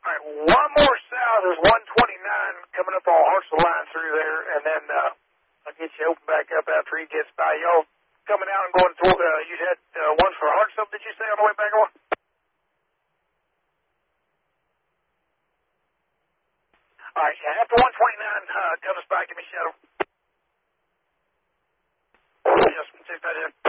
right, one more south is 129 coming up on Hartsel line through there, and then I'll get you open back up after he gets by. Y'all coming out and going toward, you had one for Hartsel, did you say, on the way back on? All right, after 129 comes by, give me a shadow. Just take that in.